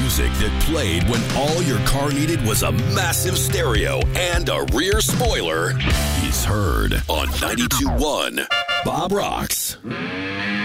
music that played when all your car needed was a massive stereo and a rear spoiler. He's heard on 92.1 Bob Rocks.